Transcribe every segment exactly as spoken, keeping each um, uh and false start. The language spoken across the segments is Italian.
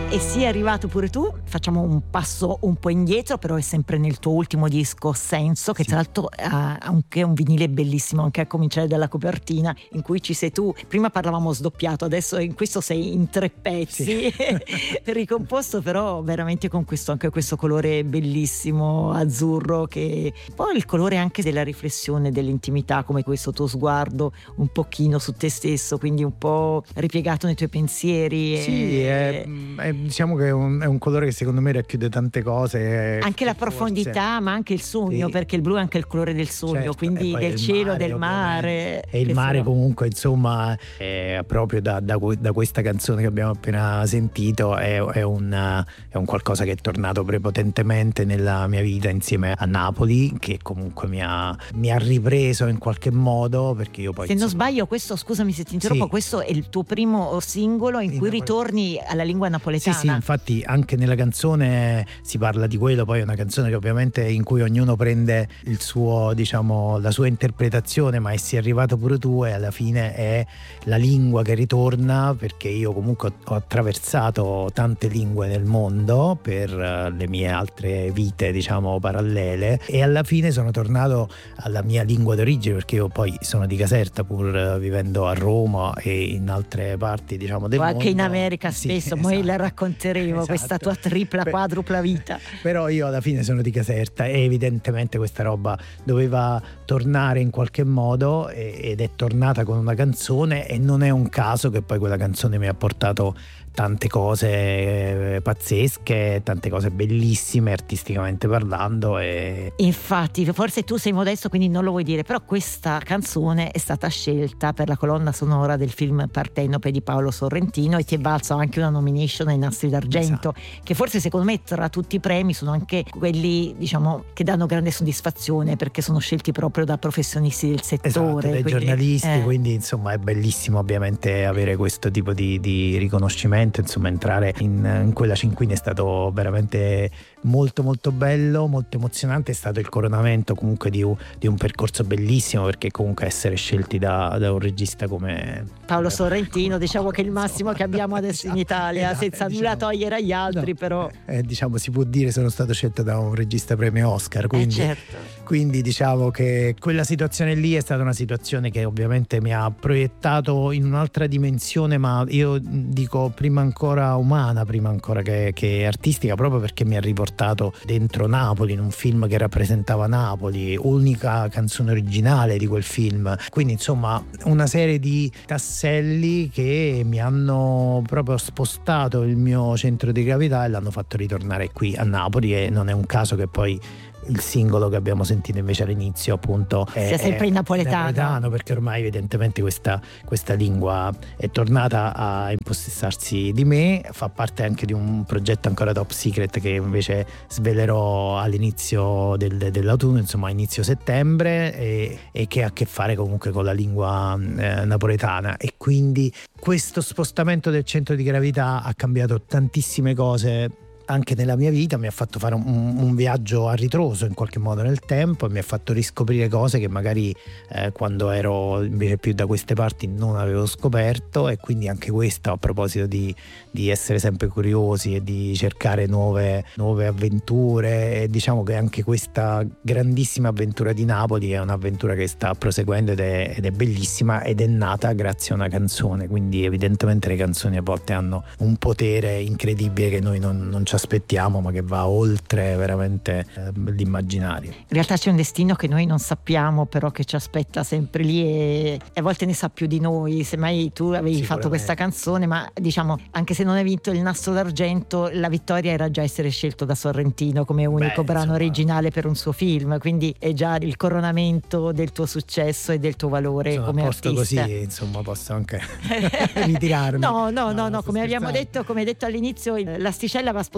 E sei arrivato pure tu, facciamo un passo un po' indietro, però è sempre nel tuo ultimo disco Senso, che sì, tra l'altro ha anche un vinile bellissimo, anche a cominciare dalla copertina, in cui ci sei tu. Prima parlavamo sdoppiato, adesso in questo sei in tre pezzi, sì. Ricomposto però veramente con questo, anche questo colore bellissimo azzurro, che poi il colore anche della riflessione, dell'intimità, come questo tuo sguardo un pochino su te stesso, quindi un po' ripiegato nei tuoi pensieri. Sì, e... è, è, diciamo che è un, è un colore che secondo me racchiude tante cose, anche la profondità, forse, ma anche il sogno, sì, perché il blu è anche il colore del sogno, certo, quindi del cielo, mare, del mare. E il mare sono... comunque insomma è proprio da, da, da questa canzone che abbiamo appena sentito è, è, un, è un qualcosa che è tornato prepotentemente nella mia vita insieme a Napoli, che comunque mi ha, mi ha ripreso in qualche modo, perché io poi se insomma... non sbaglio questo, scusami se ti interrompo, sì, questo è il tuo primo singolo in, in cui Napoli... ritorni alla lingua napoletana. Sì, sì, infatti anche nella canzone si parla di quello, poi è una canzone che ovviamente in cui ognuno prende il suo, diciamo, la sua interpretazione, ma è Si è arrivato pure tu, e alla fine è la lingua che ritorna, perché io comunque ho attraversato tante lingue nel mondo per le mie altre vite, diciamo, parallele, e alla fine sono tornato alla mia lingua d'origine, perché io poi sono di Caserta, pur vivendo a Roma e in altre parti, diciamo, del anche mondo. In America spesso, sì, poi esatto, la racconteremo, esatto, questa tua tripla, quadrupla vita. Però io alla fine sono di Caserta e evidentemente questa roba doveva tornare in qualche modo, ed è tornata con una canzone, e non è un caso che poi quella canzone mi ha portato tante cose pazzesche, tante cose bellissime artisticamente parlando. E infatti forse tu sei modesto, quindi non lo vuoi dire, però questa canzone è stata scelta per la colonna sonora del film Partenope di Paolo Sorrentino, e ti è valso anche una nomination ai Nastri d'Argento, esatto, che forse secondo me tra tutti i premi sono anche quelli, diciamo, che danno grande soddisfazione, perché sono scelti proprio da professionisti del settore, esatto, dai quindi, giornalisti, eh. quindi insomma è bellissimo ovviamente avere questo tipo di, di riconoscimento. Insomma, entrare in, in quella cinquina è stato veramente molto molto bello, molto emozionante. È stato il coronamento comunque di un, di un percorso bellissimo, perché comunque essere scelti da, da un regista come Paolo Sorrentino, diciamo che è il massimo che abbiamo adesso in Italia, esatto, senza diciamo, nulla togliere agli altri, no, però eh, diciamo si può dire sono stato scelto da un regista premio Oscar, quindi, eh certo. quindi diciamo che quella situazione lì è stata una situazione che ovviamente mi ha proiettato in un'altra dimensione, ma io dico prima ancora umana, prima ancora che, che artistica, proprio perché mi ha riportato dentro Napoli, in un film che rappresentava Napoli, unica canzone originale di quel film, quindi insomma una serie di tasselli che mi hanno proprio spostato il mio centro di gravità e l'hanno fatto ritornare qui a Napoli. E non è un caso che poi il singolo che abbiamo sentito invece all'inizio appunto è, sia sempre in napoletano. napoletano, perché ormai evidentemente questa, questa lingua è tornata a impossessarsi di me. Fa parte anche di un progetto ancora top secret che invece svelerò all'inizio del, dell'autunno, insomma a inizio settembre, e, e che ha a che fare comunque con la lingua eh, napoletana. E quindi questo spostamento del centro di gravità ha cambiato tantissime cose anche nella mia vita, mi ha fatto fare un, un viaggio a ritroso in qualche modo nel tempo, e mi ha fatto riscoprire cose che magari eh, quando ero invece più da queste parti non avevo scoperto. E quindi anche questo, a proposito di, di essere sempre curiosi e di cercare nuove, nuove avventure, e diciamo che anche questa grandissima avventura di Napoli è un'avventura che sta proseguendo ed è, ed è bellissima, ed è nata grazie a una canzone. Quindi evidentemente le canzoni a volte hanno un potere incredibile che noi non, non ci aspettiamo, ma che va oltre veramente eh, l'immaginario. In realtà c'è un destino che noi non sappiamo, però che ci aspetta sempre lì, e, e a volte ne sa più di noi. Semmai tu avevi fatto questa canzone, ma diciamo anche se non hai vinto il Nastro d'Argento, la vittoria era già essere scelto da Sorrentino come unico Beh, brano insomma, originale per un suo film, quindi è già il coronamento del tuo successo e del tuo valore insomma, come posto artista. Così insomma posso anche ritirarmi. No, no, no, no, no come abbiamo detto, come detto all'inizio, l'asticella va spostata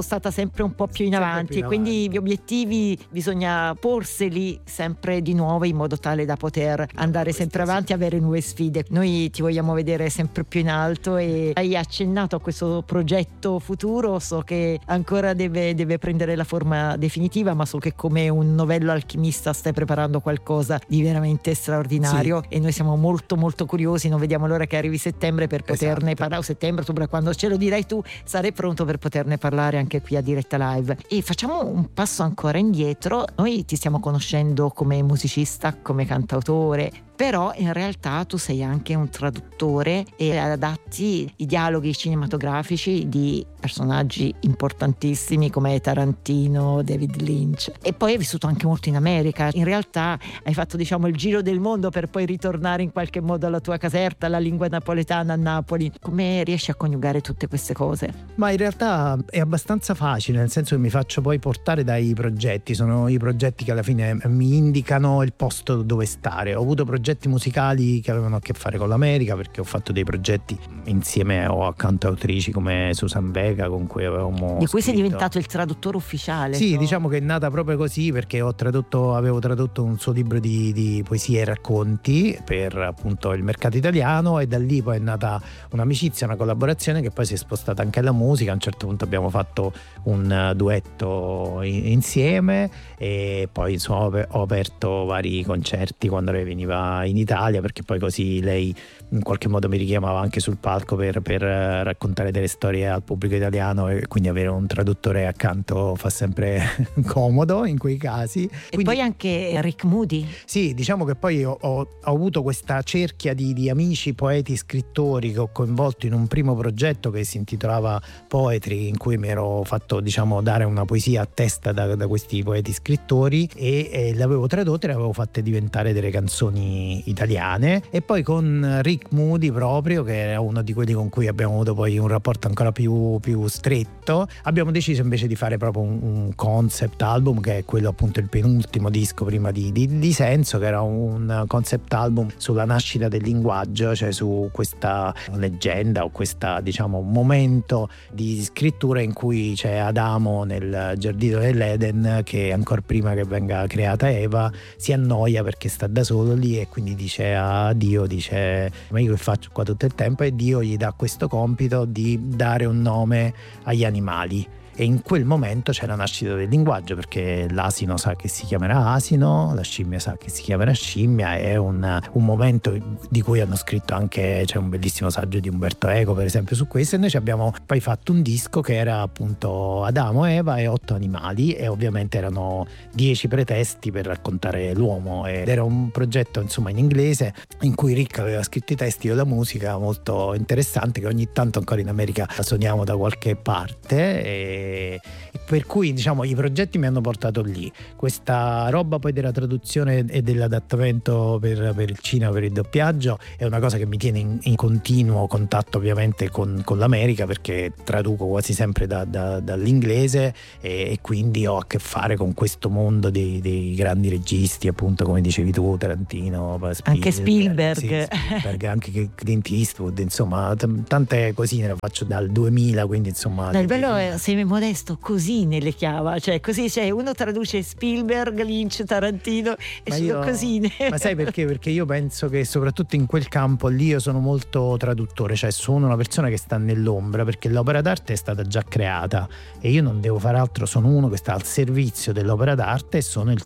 stata sempre un po' più in Sempre avanti più in e quindi avanti. gli obiettivi bisogna porseli sempre di nuovo in modo tale da poter andare sempre avanti e avere nuove sfide. Noi ti vogliamo vedere sempre più in alto e hai accennato a questo progetto futuro, so che ancora deve, deve prendere la forma definitiva, ma so che come un novello alchimista stai preparando qualcosa di veramente straordinario, sì. E noi siamo molto molto curiosi, non vediamo l'ora che arrivi settembre per poterne Esatto. parlare, o settembre, ottobre, quando ce lo dirai tu sarei pronto per poterne parlare anche qui a Diretta Live. E facciamo un passo ancora indietro, noi ti stiamo conoscendo come musicista, come cantautore, però in realtà tu sei anche un traduttore e adatti i dialoghi cinematografici di personaggi importantissimi come Tarantino, David Lynch, e poi hai vissuto anche molto in America. In realtà hai fatto, diciamo, il giro del mondo per poi ritornare in qualche modo alla tua caserta, alla lingua napoletana a Napoli. Come riesci a coniugare tutte queste cose? Ma in realtà è abbastanza facile, nel senso che mi faccio poi portare dai progetti, sono i progetti che alla fine mi indicano il posto dove stare. Ho avuto progetti musicali che avevano a che fare con l'America, perché ho fatto dei progetti insieme o a cantautrici come Susan Vega, con cui avevamo di cui sei scritto. diventato il traduttore ufficiale. Sì, no? Diciamo che è nata proprio così, perché ho tradotto, avevo tradotto un suo libro di, di poesie e racconti per appunto il mercato italiano, e da lì poi è nata un'amicizia, una collaborazione che poi si è spostata anche alla musica. A un certo punto abbiamo fatto un duetto in, insieme, e poi insomma ho aperto vari concerti quando lei veniva in Italia, perché poi così lei in qualche modo mi richiamava anche sul palco per, per raccontare delle storie al pubblico italiano, e quindi avere un traduttore accanto fa sempre comodo in quei casi. E quindi, poi anche Rick Moody. Sì, diciamo che poi ho, ho, ho avuto questa cerchia di, di amici, poeti, scrittori che ho coinvolto in un primo progetto che si intitolava Poetry, in cui mi ero fatto, diciamo, dare una poesia a testa da, da questi poeti scrittori, e, e l'avevo tradotta e le avevo fatte diventare delle canzoni italiane. E poi con Rick Moody proprio, che era uno di quelli con cui abbiamo avuto poi un rapporto ancora più, più stretto, abbiamo deciso invece di fare proprio un, un concept album, che è quello appunto il penultimo disco prima di, di, di Senso, che era un concept album sulla nascita del linguaggio, cioè su questa leggenda o questa, diciamo, momento di scrittura in cui c'è Adamo nel giardino dell'Eden che ancora prima che venga creata Eva si annoia perché sta da solo lì, e quindi dice a Dio, dice: ma io che faccio qua tutto il tempo? E Dio gli dà questo compito di dare un nome agli animali. E in quel momento c'è la nascita del linguaggio, perché l'asino sa che si chiamerà asino, la scimmia sa che si chiamerà scimmia. È un, un momento di cui hanno scritto anche, c'è un bellissimo saggio di Umberto Eco per esempio su questo, e noi ci abbiamo poi fatto un disco che era appunto Adamo, Eva e otto animali, e ovviamente erano dieci pretesti per raccontare l'uomo, ed era un progetto insomma in inglese in cui Rick aveva scritto i testi, io la musica, molto interessante, che ogni tanto ancora in America suoniamo da qualche parte. E per cui diciamo i progetti mi hanno portato lì. Questa roba poi della traduzione e dell'adattamento per, per il cinema, per il doppiaggio, è una cosa che mi tiene in, in continuo contatto ovviamente con, con l'America, perché traduco quasi sempre da, da, dall'inglese, e, e quindi ho a che fare con questo mondo dei, dei grandi registi, appunto come dicevi tu, Tarantino, Spielberg, anche Spielberg, sì, Spielberg anche Clint Eastwood, insomma t- tante cosine le faccio dal duemila, quindi insomma. No, il bello è, sei modesto, cosine le chiama, cioè così, cioè uno traduce Spielberg, Lynch, Tarantino e ma sono io, cosine. Ma sai perché? Perché io penso che soprattutto in quel campo lì io sono molto traduttore, cioè sono una persona che sta nell'ombra, perché l'opera d'arte è stata già creata e io non devo fare altro, sono uno che sta al servizio dell'opera d'arte e sono il